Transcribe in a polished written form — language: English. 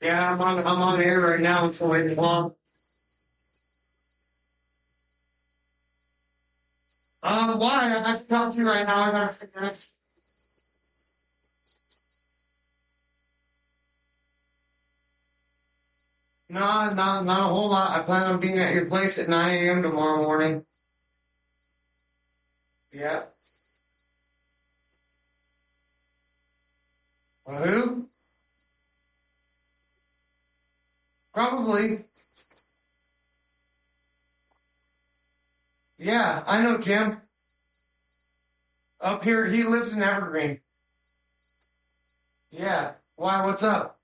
Yeah, I'm on air right now until 8 o'clock. Why? I have to talk to you right now. I gotta figure it. No, not a whole lot. I plan on being at your place at 9 a.m. tomorrow morning. Yeah. Who? Probably. Yeah, I know Jim. Up here, he lives in Evergreen. Yeah. Why? What's up?